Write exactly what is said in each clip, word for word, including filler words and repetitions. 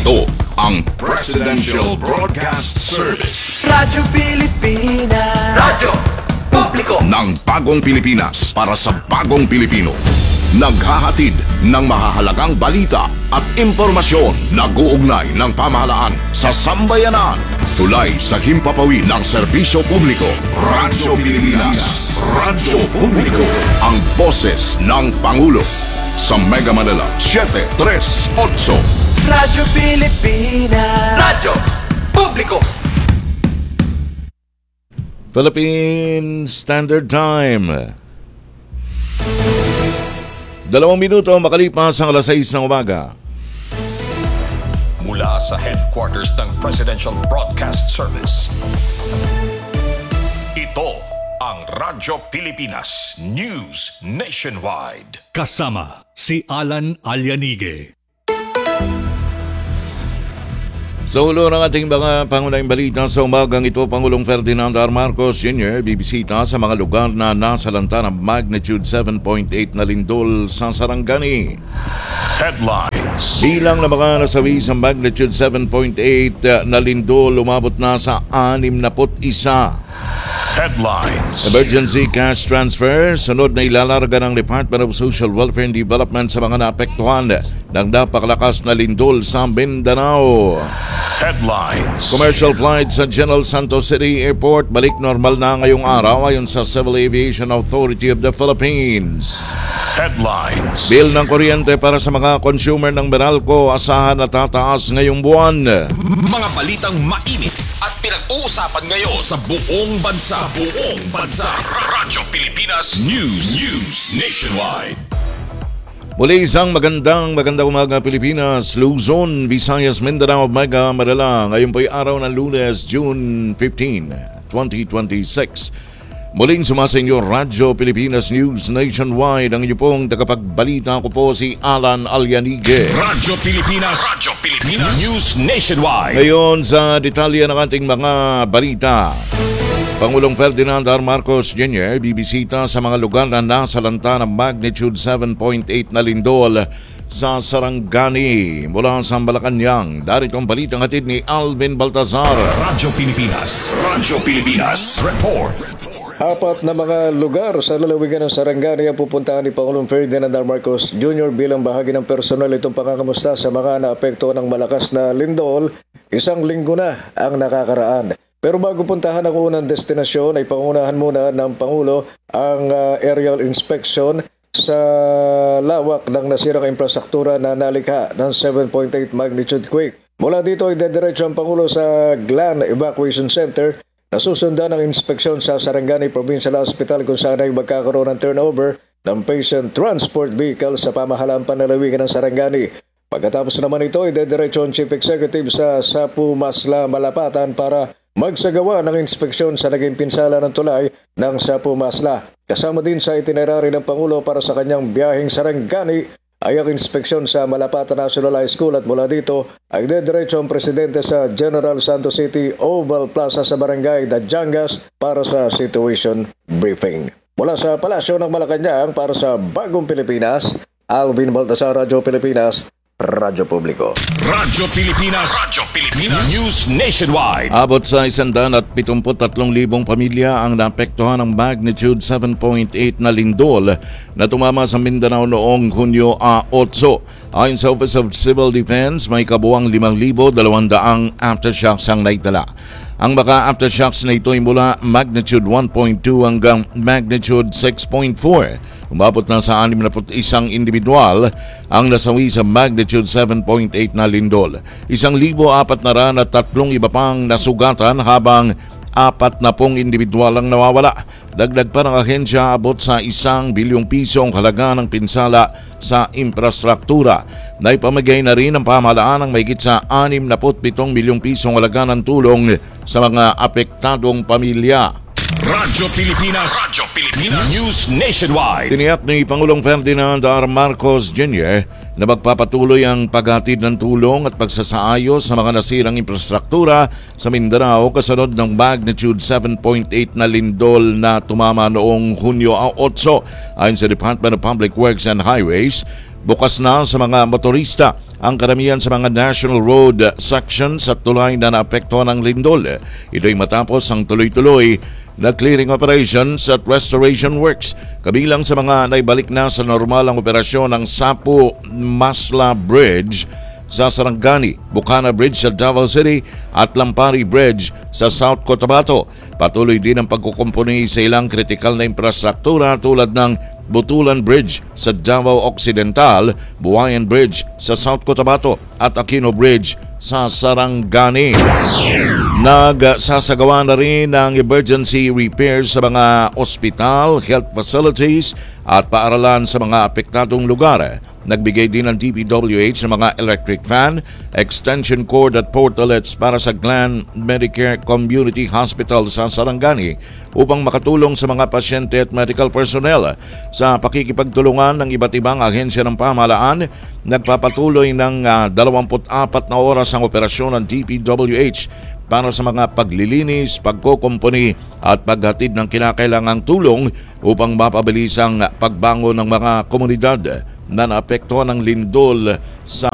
Ito ang Presidential Broadcast Service. Radyo Pilipinas. Radyo Publiko Ng bagong Pilipinas para sa bagong Pilipino. Naghahatid ng mahahalagang balita at impormasyon na guugnay ng pamahalaan sa sambayanan. Tulay sa himpapawid ng serbisyo publiko. Radyo Pilipinas. Radyo Publiko. Ang boses ng Pangulo. Sa Mega Manila, seven three eight. Radyo Pilipinas. Radyo Publiko. Philippine Standard Time. Dalawang minuto makalipas ang alas sais ng umaga. Mula sa headquarters ng Presidential Broadcast Service, ito ang Radyo Pilipinas News Nationwide. Kasama si Alan Alianige. Sa ulo ng ating mga pangunahing balita sa umagang ito, Pangulong Ferdinand R. Marcos Junior bibisita sa mga lugar na nasalanta ng magnitude seven point eight na lindol sa Sarangani. Headlines. Bilang na mga nasawi sa magnitude seven point eight na lindol, umabot na sa sixty-one. Headlines. Emergency cash transfer, sunod na ilalarga ng Department of Social Welfare and Development sa mga naapektuhan ng napakalakas na lindol sa Mindanao. Headlines. Commercial flights sa General Santos City Airport balik normal na ngayong araw ayon sa Civil Aviation Authority of the Philippines. Headlines. Bill ng kuryente para sa mga consumer ng Meralco asahan na tataas ngayong buwan. Mga balitang mainit at pinag-uusapan ngayon sa buong bansa. Buong bansa. Radyo Pilipinas News. News Nationwide. Muli isang magandang magandang umaga Pilipinas, Luzon, Visayas, Mindanao, Mega Manila. Ngayon po'y araw ng Lunes, June fifteenth, twenty twenty-six. Muling sumasa inyo Radyo Pilipinas News Nationwide. Ang inyo pong tagapagbalita ko po si Alan Alianige. Radyo Pilipinas. Radyo Pilipinas News Nationwide. Ngayon sa detalye ng ating mga balita. Pangulong Ferdinand R. Marcos Junior bibisita sa mga lugar na nasalanta ng magnitude seven point eight na lindol sa Sarangani mula sa Malacanang. Darito ang balitang hatid ni Alvin Baltazar. Radyo Pilipinas. Radyo Pilipinas. Report. Apat na mga lugar sa lalawigan ng Sarangani ang pupuntahan ni Pangulong Ferdinand R. Marcos Junior bilang bahagi ng personal itong pangangamusta sa mga naapektuhan ng malakas na lindol. Isang linggo na ang nakakaraan. Pero bago puntahan ang unang destinasyon ay pangunahan muna ng Pangulo ang uh, aerial inspection sa lawak ng nasirang infrastruktura na nalikha ng seven point eight magnitude quake. Mula dito ay dediretso ang Pangulo sa Glan Evacuation Center na susundan ng inspeksyon sa Sarangani Provincial Hospital kung saan ay magkakaroon ng turnover ng patient transport vehicle sa pamahalaang panlalawigan ng Sarangani. Pagkatapos naman ito ay dediretso ang Chief Executive sa Sapu Masla Malapatan para magsagawa ng inspeksyon sa naging pinsala ng tulay ng Sapu Masla. Kasama din sa itinerary ng Pangulo para sa kanyang biyaheng Sarangani ay ang inspeksyon sa Malapatan National High School at mula dito ay dediretso ang Presidente sa General Santos City Oval Plaza sa Barangay Dajangas para sa situation briefing. Mula sa Palasyo ng Malacanang para sa Bagong Pilipinas, Alvin Baltasar, Radyo Pilipinas, Radyo Publiko. Radyo Pilipinas. Radyo Pilipinas News Nationwide. Abot sa one hundred seventy-three thousand pamilya ang naapektuhan ng magnitude seven point eight na lindol na tumama sa Mindanao noong Hunyo eight. Ayon sa Office of Civil Defense, may kabuwang five thousand two hundred aftershocks ang naitala. Ang mga aftershocks na ito ay mula magnitude one point two hanggang magnitude six point four. Umabot na sa sixty-one individual ang nasawi sa magnitude seven point eight na lindol. Isang libo apat na ran at tatlong iba pang nasugatan habang apat na pong individual ang nawawala. Dagdag pa ng ahensya abot sa isang bilyong piso ang halaga ng pinsala sa infrastruktura. Naipamigay na rin ng pamahalaan ng mahigit sa sixty-seven milyong pisong halaga ng tulong sa mga apektadong pamilya. Radyo Pilipinas. Radyo Pilipinas News Nationwide. Tiniyak ni Pangulong Ferdinand R. Marcos Junior na magpapatuloy ang paghatid ng tulong at pagsasaayos sa mga nasirang infrastruktura sa Mindanao kasunod ng magnitude seven point eight na lindol na tumama noong Hunyo eight. Ayon sa Department of Public Works and Highways, Bukas na sa mga motorista ang karamihan sa mga national road sections at tulay na naapektuhan ng lindol. Ito'y matapos ang tuloy-tuloy na clearing operations at restoration works. Kabilang sa mga naibalik na sa normal ang operasyon ng Sapu-Masla Bridge sa Sarangani, Bukana Bridge sa Davao City at Lampari Bridge sa South Cotabato. Patuloy din ang pagkukumpuni sa ilang kritikal na infrastruktura tulad ng Butulan Bridge sa Davao Occidental, Buwayan Bridge sa South Cotabato at Aquino Bridge sa Sarangani. Nagsasagawa na rin ng emergency repairs sa mga ospital, health facilities at paaralan sa mga apektadong lugar. Nagbigay din ng D P W H ng mga electric fan, extension cord at portalets para sa Glan Medicare Community Hospital sa Sarangani upang makatulong sa mga pasyente at medical personnel. Sa pakikipagtulungan ng iba't ibang ahensya ng pamahalaan, nagpapatuloy ng uh, dalawampu't apat na oras ang operasyon ng D P W H para sa mga paglilinis, pagkukumpuni at paghatid ng kinakailangang tulong upang mapabilis ang pagbangon ng mga komunidad na naapektuhan ng lindol sa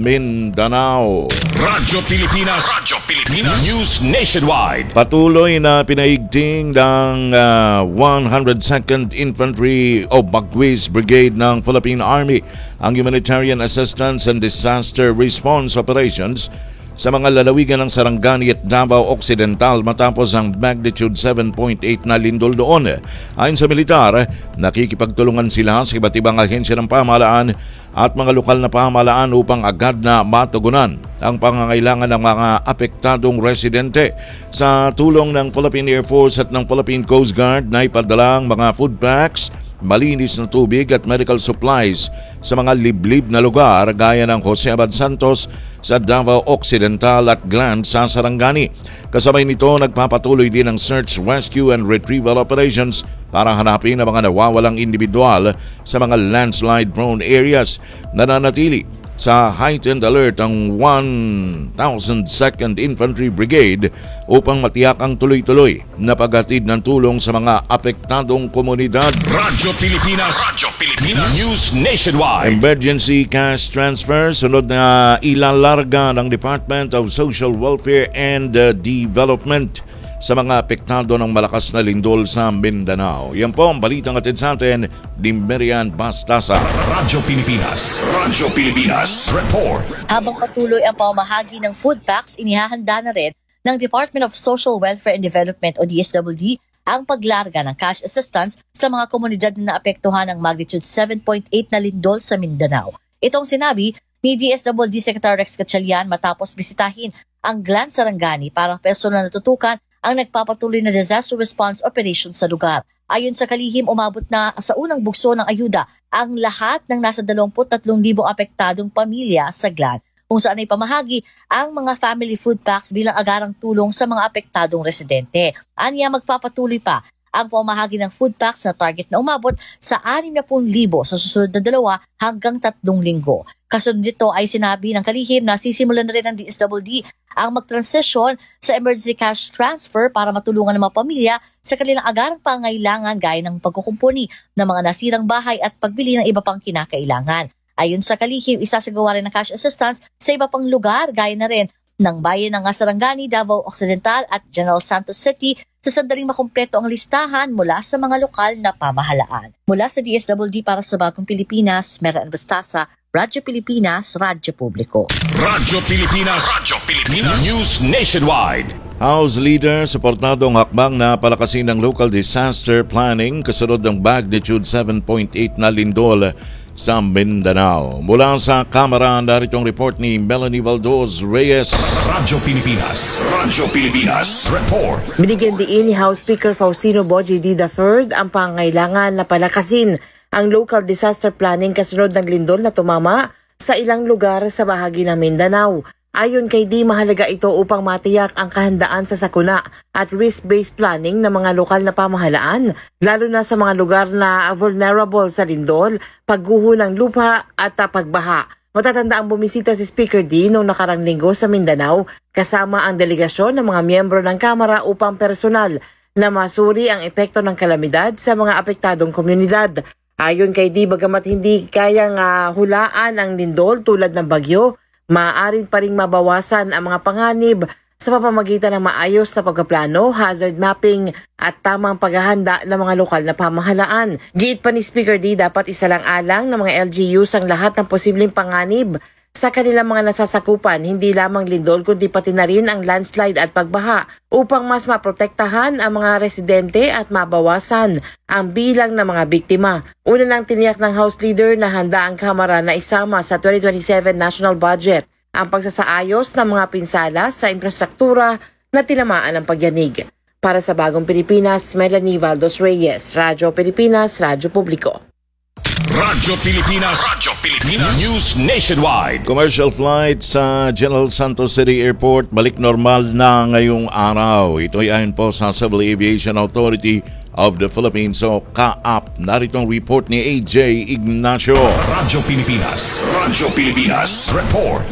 Mindanao. Radyo Pilipinas, Radyo Pilipinas News Nationwide. Patuloy na pinaigting ng uh, one hundred second Infantry o Bagwis Brigade ng Philippine Army ang humanitarian assistance and disaster response operations sa mga lalawigan ng Sarangani at Davao Occidental matapos ang magnitude seven point eight na lindol doon. Ayon sa militar, nakikipagtulungan sila sa iba't ibang ahensya ng pamahalaan at mga lokal na pamahalaan upang agad na matugunan ang pangangailangan ng mga apektadong residente. Sa tulong ng Philippine Air Force at ng Philippine Coast Guard na ipadalang mga food packs, malinis na tubig at medical supplies sa mga liblib na lugar gaya ng Jose Abad Santos sa Davao Occidental at Glan sa Sarangani. Kasabay nito, nagpapatuloy din ang search, rescue and retrieval operations para hanapin ang mga nawawalang individual sa mga landslide-prone areas. Nananatili sa heightened alert ang one thousand second Infantry Brigade upang matiyak ang tuloy-tuloy na paghatid ng tulong sa mga apektadong komunidad. Radyo Pilipinas, Radyo Pilipinas News Nationwide. Emergency cash transfer sunod na ilalarga ng Department of Social Welfare and uh, Development sa mga apektado ng malakas na lindol sa Mindanao. Yan po ang balitang atid sa atin ni Merian Bastasa. Radyo Pilipinas, Radyo Pilipinas Report. Habang patuloy ang pamahagi ng food packs, inihahanda na rin ng Department of Social Welfare and Development o D S W D ang paglarga ng cash assistance sa mga komunidad na naapektuhan ng magnitude seven point eight na lindol sa Mindanao. Itong sinabi ni D S W D Secretary Rex Gatchalian matapos bisitahin ang Glan Sarangani para personal na tutukan ang nagpapatuloy na disaster response operation sa lugar. Ayon sa kalihim, umabot na sa unang bugso ng ayuda ang lahat ng nasa dalawampu't tatlong libong apektadong pamilya sa Glan, kung saan ay pamahagi ang mga family food packs bilang agarang tulong sa mga apektadong residente. Anya, magpapatuloy pa ang pamahagi ng food packs na target na umabot sa anim na pung libo sa susunod na dalawa hanggang tatlong linggo. Kasunod nito ay sinabi ng kalihim na sisimulan na rin ng D S W D ang mag-transition sa emergency cash transfer para matulungan ng mga pamilya sa kanilang agarang pangailangan gaya ng pagkukumpuni ng mga nasirang bahay at pagbili ng iba pang kinakailangan. Ayon sa kalihim, isasagawa rin ng cash assistance sa iba pang lugar gaya na rin ng bayan ng Sarangani, Davao Occidental at General Santos City sa sandaling makumpleto ang listahan mula sa mga lokal na pamahalaan. Mula sa D S W D para sa Bagong Pilipinas, Merian Bastasa, Radyo Pilipinas, Radyo Publiko. Radyo Pilipinas, Radyo Pilipinas News Nationwide. House Leader, suportado ang hakbang na palakasin ng local disaster planning kasunod ng magnitude seven point eight na lindol sa Mindanao. Mula sa Kamara, narito ang report ni Melanie Valdos Reyes. Radyo Pilipinas, Radyo Pilipinas Report. Binigyan diin ni House Speaker Faustino Boji D. the third ang pangangailangan na palakasin ang local disaster planning kasunod ng lindol na tumama sa ilang lugar sa bahagi ng Mindanao. Ayon kay D, mahalaga ito upang matiyak ang kahandaan sa sakuna at risk-based planning ng mga lokal na pamahalaan, lalo na sa mga lugar na vulnerable sa lindol, pagguho ng lupa at pagbaha. Matatanda ang bumisita si Speaker D noong nakarang linggo sa Mindanao kasama ang delegasyon ng mga miyembro ng Kamara upang personal na masuri ang epekto ng kalamidad sa mga apektadong komunidad. Ayon kay D, bagamat hindi kayang uh, hulaan ang lindol tulad ng bagyo, maaaring pa ring mabawasan ang mga panganib sa pamamagitan ng maayos na pagpaplano, hazard mapping at tamang paghahanda ng mga lokal na pamahalaan. Giit pa ni Speaker D, dapat isalang-alang ng mga L G Us ang lahat ng posibleng panganib sa kanilang mga nasasakupan, hindi lamang lindol kundi pati na rin ang landslide at pagbaha upang mas maprotektahan ang mga residente at mabawasan ang bilang ng mga biktima. Una nang tiniyak ng House Leader na handa ang Kamara na isama sa twenty twenty-seven National Budget ang pagsasaayos ng mga pinsala sa infrastruktura na tinamaan ng pagyanig. Para sa Bagong Pilipinas, Melanie Valdos Reyes, Radyo Pilipinas, Radyo Publiko. Radyo Pilipinas, Radyo Pilipinas, News Nationwide. Commercial flight sa General Santos City Airport balik normal na ngayong araw. Ito ay ayon po sa Civil Aviation Authority of the Philippines o C A A P. Narito ang report ni A J Ignacio. Radyo Pilipinas, Radyo Pilipinas, Report.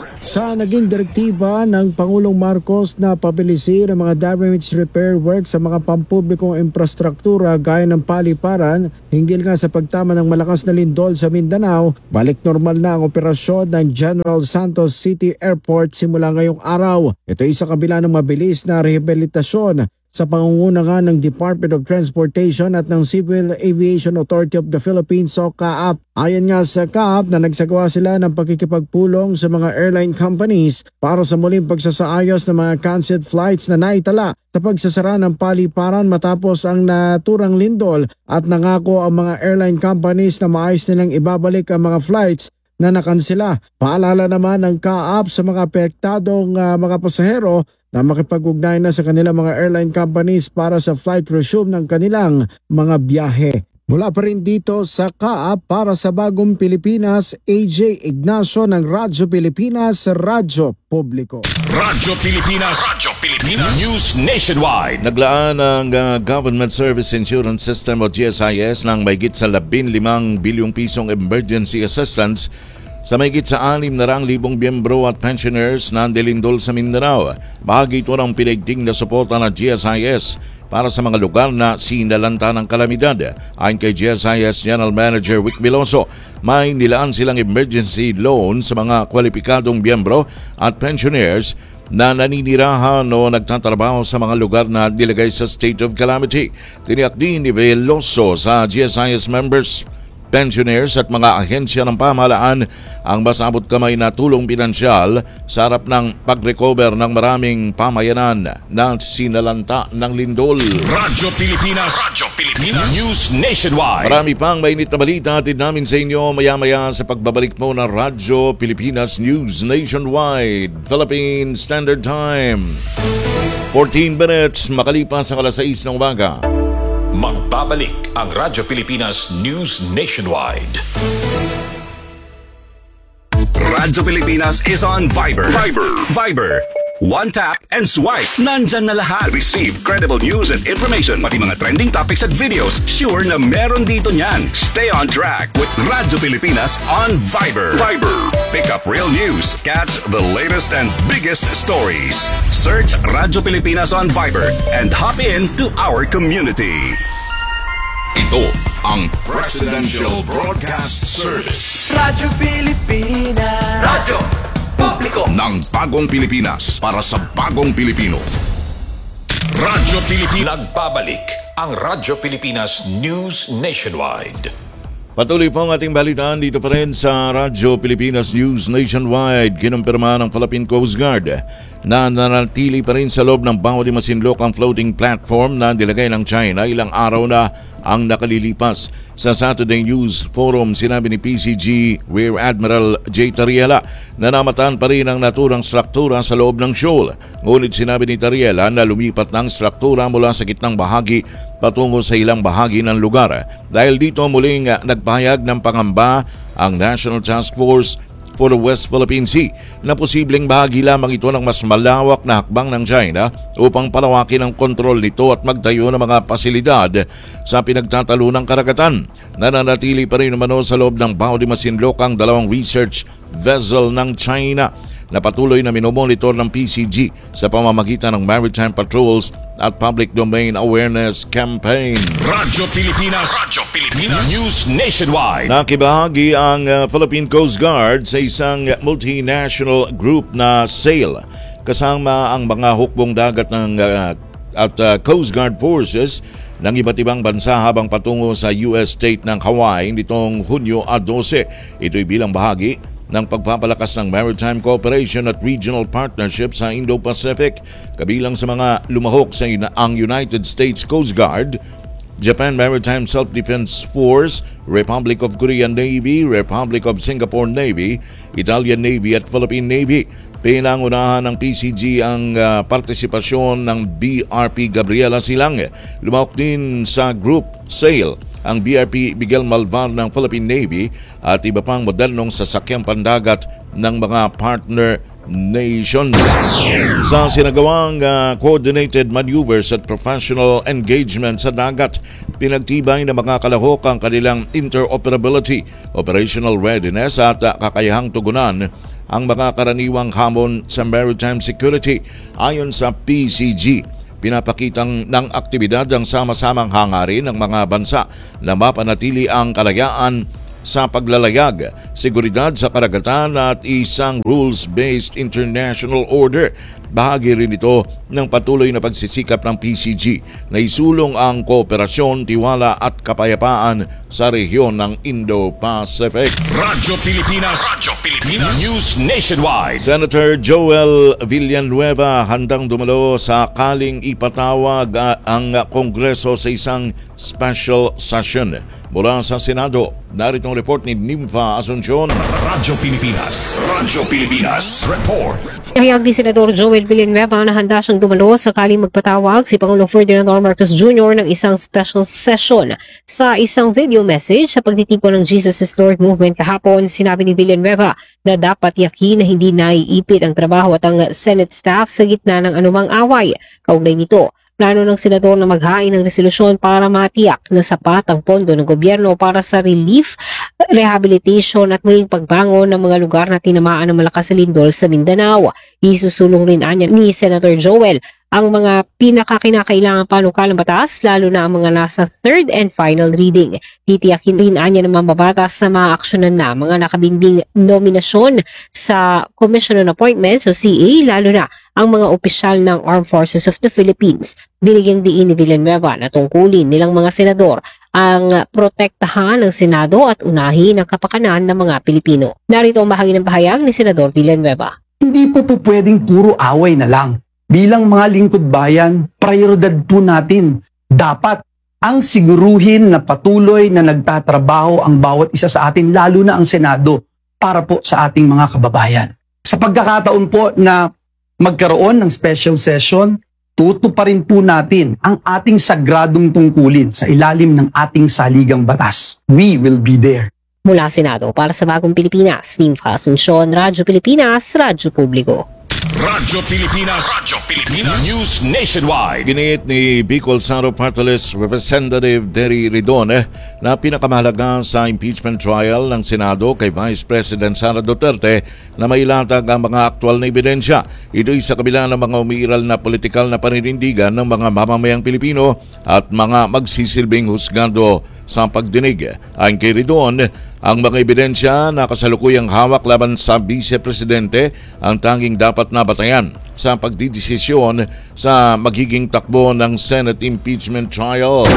Sa naging direktiba ng Pangulong Marcos na pabilisin ang mga damage repair work sa mga pampublikong infrastruktura gaya ng paliparan, hinggil nga sa pagtama ng malakas na lindol sa Mindanao, balik normal na ang operasyon ng General Santos City Airport simula ngayong araw. Ito ay sa kabila ng mabilis na rehabilitasyon sa pangunguna nga ng Department of Transportation at ng Civil Aviation Authority of the Philippines o C A A P. Ayon nga sa C A A P na nagsagawa sila ng pakikipagpulong sa mga airline companies para sa muling pagsasaayos ng mga canceled flights na naitala sa pagsasara ng paliparan matapos ang naturang lindol, at nangako ang mga airline companies na maayos nilang ibabalik ang mga flights na nakansela. Paalala naman ng C A A P sa mga apektadong uh, mga pasahero na makipag-ugnay na sa kanilang mga airline companies para sa flight resume ng kanilang mga biyahe. Mula pa rin dito sa C A A P para sa Bagong Pilipinas, A J Ignacio ng Radyo Pilipinas, Radyo Publiko. Radyo Pilipinas, Radyo Pilipinas, News Nationwide. Naglaan ang uh, Government Service Insurance System o G S I S ng mahigit sa labing limang bilyong pisong emergency assistance sa mahigit sa anim na rang libong miyembro at pensioners na nilindol sa Mindanao. Bahagi ito ng pinigting na suporta ng G S I S para sa mga lugar na sinalanta ng kalamidad. Ayon kay G S I S General Manager Wick Miloso, may nilaan silang emergency loan sa mga kwalipikadong miyembro at pensioners na naninirahan o nagtatrabaho sa mga lugar na nilagay sa state of calamity. Tiniyak din ni Veloso sa G S I S members, pensioners at mga ahensya ng pamahalaan ang masabot kamay na tulong pinansyal sa harap ng pag-recover ng maraming pamayanan na sinalanta ng lindol. Radyo Pilipinas, Radyo Pilipinas, News Nationwide. Marami pang mainit na balita atid namin sa inyo maya-maya sa pagbabalik mo ng Radyo Pilipinas News Nationwide. Philippine Standard Time, fourteen minutes makalipas sa alas sais ng umaga. Magbabalik ang Radyo Pilipinas News Nationwide. Radyo Pilipinas is on Viber. Viber. Viber. One tap and swipe. Nandyan na lahat. Receive credible news and information. Pati mga trending topics at videos. Sure na meron dito niyan. Stay on track with Radyo Pilipinas on Viber. Viber. Pick up real news. Catch the latest and biggest stories. Search Radyo Pilipinas on Viber and hop in to our community. Ito ang Presidential Broadcast Service Radyo Pilipinas, Radyo Publiko ng Bagong Pilipinas para sa Bagong Pilipino. Radyo Pilipinas. Nagbabalik ang Radyo Pilipinas News Nationwide. Patuloy po ang ating balitaan dito pa rin sa Radyo Pilipinas News Nationwide. Kinumpirma ng Philippine Coast Guard na nanatili pa rin sa loob ng Bao de Masinloc ang floating platform na nilagay ng China ilang araw na ang nakalilipas. Sa Saturday News Forum, sinabi ni P C G Rear Admiral J. Tariela na namataan pa rin ang naturang struktura sa loob ng shoal. Ngunit sinabi ni Tariela na lumipat ng struktura mula sa gitnang bahagi patungo sa ilang bahagi ng lugar. Dahil dito muling nagpahayag ng pangamba ang National Task Force for the West Philippine Sea na posibleng bahagi lamang ito ng mas malawak na hakbang ng China upang palawakin ang kontrol nito at magtayo ng mga pasilidad sa pinagtatalunang karagatan. Nananatili pa rin naman sa loob ng Bao de Masinloc ang dalawang research vessel ng China. na patuloy na minomonitor ng P C G sa pamamagitan ng maritime patrols at public domain awareness campaign. Radyo Pilipinas, Radyo Pilipinas, News Nationwide. Nakibahagi ang uh, Philippine Coast Guard sa isang multinational group na SAIL kasama ang mga hukbong dagat ng uh, at uh, Coast Guard forces ng iba't ibang bansa habang patungo sa U S state ng Hawaii nitong Hunyo twelve. Ito'y bilang bahagi ng pagpapalakas ng maritime cooperation at regional partnership sa Indo-Pacific. Kabilang sa mga lumahok sa ang United States Coast Guard, Japan Maritime Self-Defense Force, Republic of Korea Navy, Republic of Singapore Navy, Italian Navy at Philippine Navy. Pinangunahan ng P C G ang uh, partisipasyon ng B R P Gabriela Silang. Lumahok din sa Group SAIL ang B R P Miguel Malvar ng Philippine Navy at iba pang modernong sasakyang pandagat ng mga partner nations. Sa sinagawang uh, coordinated maneuvers at professional engagement sa dagat, pinagtibay ng mga kalahok ang kanilang interoperability, operational readiness at uh, kakayahang tugunan ang mga karaniwang hamon sa maritime security. Ayon sa P C G, pinapakitang ng aktibidad ang sama-samang hangarin ng mga bansa na mapanatili ang kalayaan sa paglalayag, seguridad sa karagatan at isang rules-based international order. Bahagi rin ito ng patuloy na pagsisikap ng P C G na isulong ang kooperasyon, tiwala at kapayapaan sa rehiyon ng Indo-Pacific. Radyo Pilipinas, Radyo Pilipinas, News Nationwide. Senator Joel Villanueva handang dumalo sa kaling ipatawag uh, ang Kongreso sa isang special session. Mula sa Senado, narito ang report ni Nympha Asuncion. Radyo Pilipinas, Radyo Pilipinas, Report. Ihayag ni Senador Joel Villanueva na handa siyang dumalo sakaling magpatawag si Pangulong Ferdinand R. Marcos Junior ng isang special session. Sa isang video message sa pagtitipon ng Jesus is Lord movement kahapon, sinabi ni Villanueva na dapat yakin na hindi naiipit ang trabaho at ang Senate staff sa gitna ng anumang away. Kaugnay nito, plano ng senador na maghain ng resolusyon para matiyak na sapat ang pondo ng gobyerno para sa relief, rehabilitation at muling pagbangon ng mga lugar na tinamaan ng malakas na lindol sa Mindanao. Isusulong rin anya ni Senator Joel ang mga pinakakinakailangan panukalang batas, lalo na ang mga nasa third and final reading. Titiyakin rin anya ng mambabatas na maaksyonan na mga nakabinbing nominasyon sa Commission on Appointments o C A, lalo na ang mga opisyal ng Armed Forces of the Philippines. Binigyang diin ni Villanueva na tungkulin nilang mga senador ang protektahan ng Senado at unahin ang kapakanan ng mga Pilipino. Narito ang bahagi ng pahayag ni Senador Villanueva. Hindi po po pwedeng puro away na lang. Bilang mga lingkod bayan, prioridad po natin. Dapat ang siguruhin na patuloy na nagtatrabaho ang bawat isa sa atin, lalo na ang Senado, para po sa ating mga kababayan. Sa pagkakataon po na magkaroon ng special session, tutuparin po natin ang ating sagradong tungkulin sa ilalim ng ating saligang batas. We will be there. Mula Senado, para sa Bagong Pilipinas, Nympha Asuncion, Radyo Pilipinas, Radyo Publiko. Radyo Pilipinas, Radyo Pilipinas, News Nationwide. Giniit ni Bicol Saro Party List Representative Derry Ridon eh, na pinakamahalaga sa impeachment trial ng Senado kay Vice President Sara Duterte na mailatag ang mga aktwal na ebidensya. Ito'y sa kabila ng mga umiiral na politikal na paninindigan ng mga mamamayang Pilipino at mga magsisilbing husgado sa pagdinig. Ayon kay Ridon, ang mga ebidensya na kasalukuyang hawak laban sa Vice Presidente ang tanging dapat nabatayan sa pagdidesisyon sa magiging takbo ng Senate impeachment trial.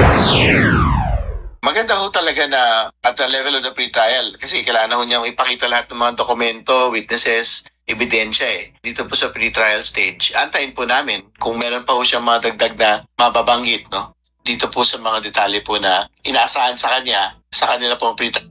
Maganda ho talaga na at the level of the pre-trial kasi kailangan ho niyang ipakita lahat ng mga dokumento, witnesses, ebidensya eh. Dito po sa pre-trial stage, antayin po namin kung meron pa ho siyang mga dagdag na mababanggit, no? Dito po sa mga detalye po na inaasahan sa kanya, sa kanila pong pre-trial.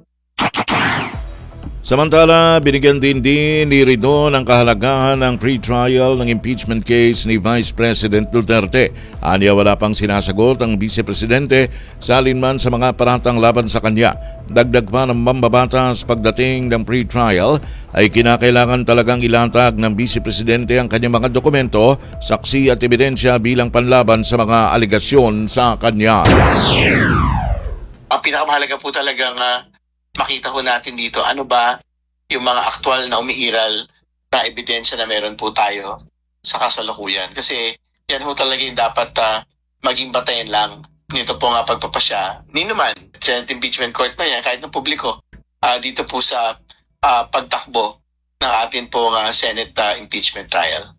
Samantala, binigyan din din ni Ridon ang kahalagahan ng pre-trial ng impeachment case ni Vice President Duterte. Anya wala pang sinasagot ang Vice Presidente sa alinman sa mga paratang laban sa kanya. Dagdag pa ng mambabatas pagdating ng pre-trial ay kinakailangan talagang ilatag ng Vice Presidente ang kanyang mga dokumento, saksi at ebidensya bilang panlaban sa mga aligasyon sa kanya. Ang pinakamahalaga po talagang uh, makita ho natin dito, ano ba yung mga aktwal na umiiral na ebidensya na meron po tayo sa kasalukuyan. Kasi yan ho talaga yung dapat uh, maging batayan lang nito po nga pagpapasya. Ni naman, Senate Impeachment Court pa yan, kahit ng publiko, uh, dito po sa uh, pagtakbo ng atin pong uh, Senate uh, impeachment trial.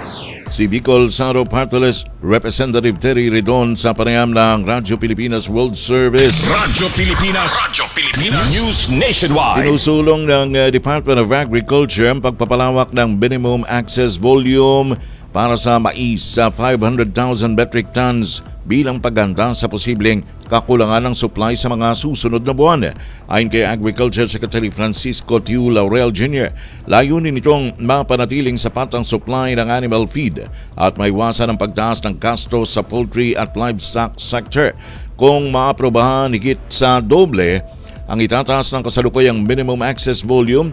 Si Bicol Saro Parteles, Representative Terry Redon sa panayam ng Radyo Pilipinas World Service. Radyo Pilipinas, Radyo Pilipinas, News Nationwide. Tinusulong ng uh, Department of Agriculture ang pagpapalawak ng minimum access volume para sa mais sa five hundred thousand metric tons bilang paghanda sa posibleng kakulangan ng supply sa mga susunod na buwan. Ayon kay Agriculture Secretary Francisco Tiu Laurel Junior, layunin nitong mapanatiling sapat ang supply ng animal feed at maiwasan ang pagtaas ng gastos sa poultry at livestock sector. Kung maaprobahan higit sa doble ang itataas ng kasalukuyang minimum access volume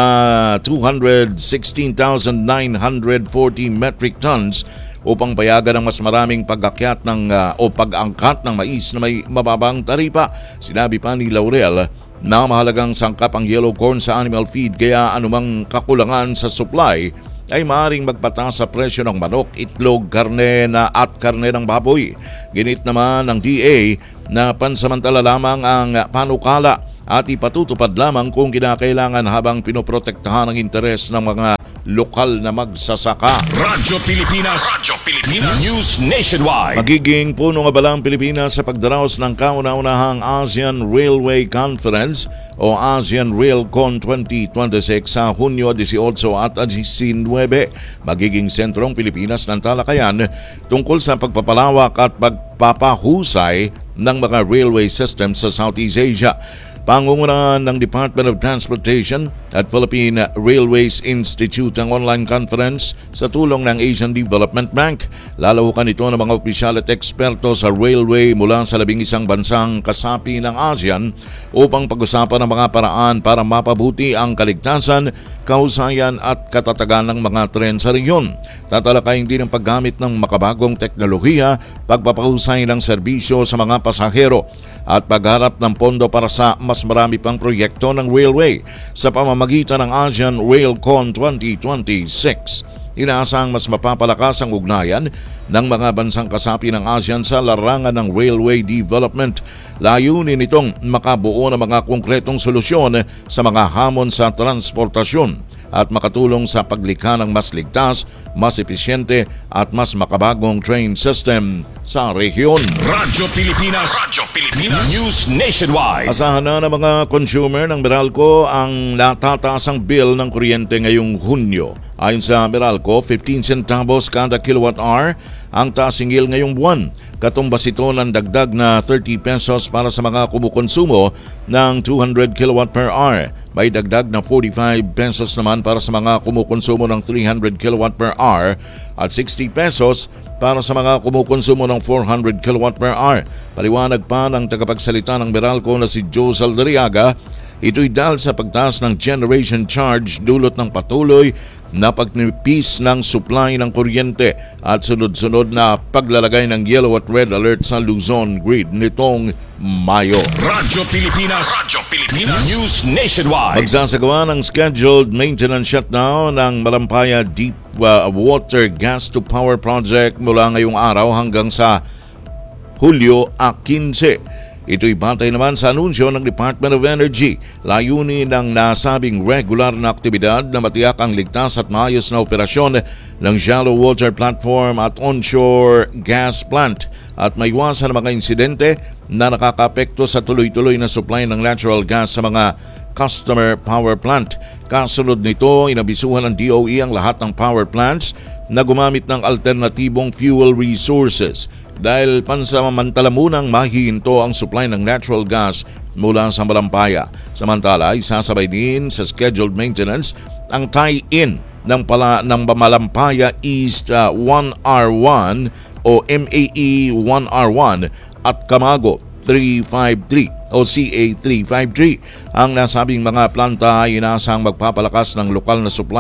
na two hundred sixteen thousand nine hundred forty metric tons upang payagan ng mas maraming pag-akyat ng uh, o pag-angkat ng mais na may mababang taripa. Sinabi pa ni Laurel na mahalagang sangkap ang yellow corn sa animal feed kaya anumang kakulangan sa supply ay maaaring magpataas sa presyo ng manok, itlog, karne na at karne ng baboy. Ginit naman ng D A na pansamantala lamang ang panukala at ipatutupad lamang kung kinakailangan habang pinoprotektahan ang interes ng mga lokal na magsasaka. Radyo Pilipinas, Radyo Pilipinas, News Nationwide. Magiging punong abala ang Pilipinas sa pagdaraos ng kauna-unahang ASEAN Railway Conference o ASEAN RailCon twenty twenty-six sa Hunyo eighteen at nineteen. Magiging sentrong Pilipinas ng talakayan tungkol sa pagpapalawak at pagpapahusay ng mga railway system sa Southeast Asia. Pangungunahan ng Department of Transportation at Philippine Railways Institute ang online conference sa tulong ng Asian Development Bank. Lalahukan ito ng mga opisyal at eksperto sa railway mula sa labing isang bansang kasapi ng ASEAN upang pag-usapan ang mga paraan para mapabuti ang kaligtasan, kahusayan at katatagan ng mga tren sa rehiyon. Tatalakayin din ang paggamit ng makabagong teknolohiya, pagpapahusay ng serbisyo sa mga pasahero at pagharap ng pondo para sa mas marami pang proyekto ng railway sa pamamagitan ng ASEAN RailCon twenty twenty-six. Inaasang mas mapapalakas ang ugnayan ng mga bansang kasapi ng ASEAN sa larangan ng railway development. Layunin nitong makabuo ng mga konkretong solusyon sa mga hamon sa transportasyon at makatulong sa paglikha ng mas ligtas, mas episyente at mas makabagong train system sa rehiyon. Radyo Pilipinas, Radyo Pilipinas, News Nationwide. Asahan na ng mga consumer ng Meralco ang natataasang bill ng kuryente ngayong Hunyo. Ayon sa Meralco, fifteen centavos kada kilowatt hour ang taasingil ngayong buwan. Katumbas ito ng dagdag na thirty pesos para sa mga kumukonsumo ng two hundred kilowatt per hour. May dagdag na forty-five pesos naman para sa mga kumukonsumo ng three hundred kilowatt per hour at sixty pesos para sa mga kumukonsumo ng four hundred kilowatt per hour. Paliwanag pa ng tagapagsalita ng Meralco na si Joe Saldariaga, ito'y dahil sa pagtaas ng generation charge dulot ng patuloy na pagnipis ng supply ng kuryente at sunod-sunod na paglalagay ng yellow at red alert sa Luzon grid nitong Mayo. Radyo Pilipinas, Radyo Pilipinas, News Nationwide. Magsasagawa ng scheduled maintenance shutdown ng Malampaya Deep uh, Water Gas to Power Project mula ngayong araw hanggang sa Hulyo fifteen. Ito'y batay naman sa anunsyo ng Department of Energy. Layunin ng nasabing regular na aktibidad na matiyak ang ligtas at maayos na operasyon ng shallow water platform at onshore gas plant at maiwasan ang mga insidente na nakakapekto sa tuloy-tuloy na supply ng natural gas sa mga customer power plant. Kasunod nito, inabisuhan ng D O E ang lahat ng power plants na gumamit ng alternatibong fuel resources dahil pansamantala munang mahihinto ang supply ng natural gas mula sa Malampaya. Samantala, isasabay din sa scheduled maintenance ang tie-in ng, pala, ng Malampaya East uh, one R one o M A E one R one at Camago three fifty-three o C A three fifty-three. Ang nasabing mga planta ay inaasang magpapalakas ng lokal na supply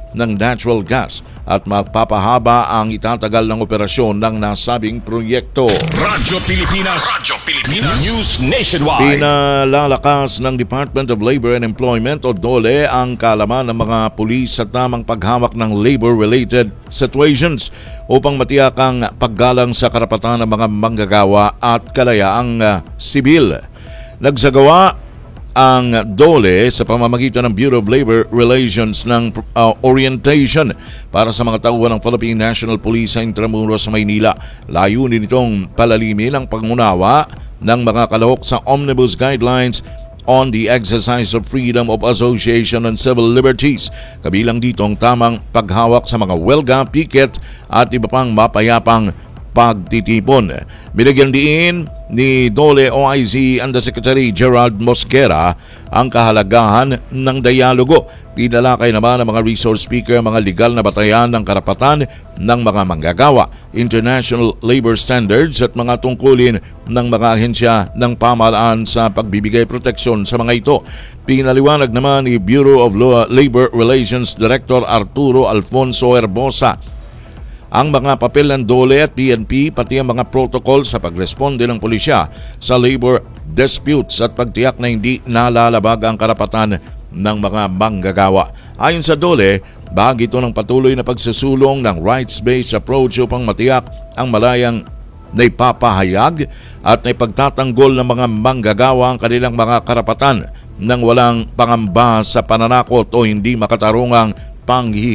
ng natural gas at magpapahaba ang itatagal ng operasyon ng nasabing proyekto. Radyo Pilipinas. Radyo Pilipinas. News Nationwide. Pinalalakas ng Department of Labor and Employment o DOLE ang kaalaman ng mga pulis sa tamang paghawak ng labor-related situations upang matiyak ang paggalang sa karapatan ng mga manggagawa at kalayaang uh, sibil. Nagsagawa ang DOLE sa pamamagitan ng Bureau of Labor Relations ng uh, orientation para sa mga tauhan ng Philippine National Police sa Intramuros sa Maynila. Layunin itong palalimin ang pangunawa ng mga kalahok sa Omnibus Guidelines on the Exercise of Freedom of Association and Civil Liberties. Kabilang dito ang tamang paghawak sa mga welga, picket at iba pang mapayapang pagtitipon. Binigyan din ni DOLE O I C Undersecretary Gerald Mosquera ang kahalagahan ng dialogo. Tinalakay naman ng mga resource speaker mga legal na batayan ng karapatan ng mga manggagawa, international labor standards at mga tungkulin ng mga ahensya ng pamahalaan sa pagbibigay proteksyon sa mga ito. Pinaliwanag naman ni Bureau of Labor Relations Director Arturo Alfonso Herbosa ang mga papel ng DOLE at P N P pati ang mga protocol sa pagresponde ng pulisya sa labor disputes at pagtiyak na hindi nalalabag ang karapatan ng mga manggagawa. Ayon sa DOLE, bahagi ito ng patuloy na pagsusulong ng rights-based approach upang matiyak ang malayang naipapahayag at naipagtatanggol ng mga manggagawa ang kanilang mga karapatan nang walang pangamba sa pananakot o hindi makatarungang panghihingi